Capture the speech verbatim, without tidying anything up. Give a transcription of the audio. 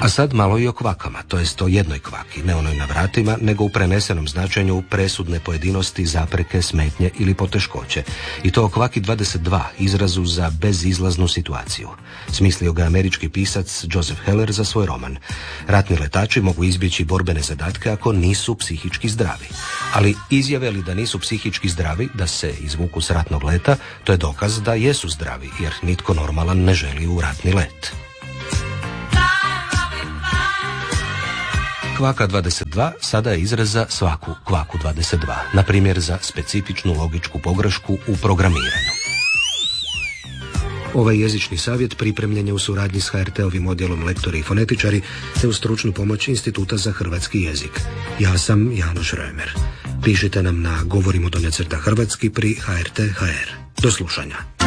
A sad malo i o kvakama, to jest o jednoj kvaki, ne onoj na vratima, nego u prenesenom značenju presudne pojedinosti, zapreke, smetnje ili poteškoće. I to o kvaki dvadeset dva, izrazu za bezizlaznu situaciju. Smislio ga američki pisac Joseph Heller za svoj roman. Ratni letači mogu izbjeći borbene zadatke ako nisu psihički zdravi. Ali izjave li da nisu psihički zdravi, da se izvuku s ratnog leta, to je dokaz da jesu zdravi, jer nitko normalan ne želi u ratni let. Kvaka dvadeset dva sada je izraz za svaku kvaku dvadeset dva, na primjer za specifičnu logičku pogrešku u programiranju. Ovaj jezični savjet pripremljen je u suradnji s H R T-ovim odjelom lektori i fonetičari te uz stručnu pomoć Instituta za hrvatski jezik. Ja sam Janoš Römer. Pišite nam na govorimo do necrta hrvatski pri H R T H R. Do slušanja.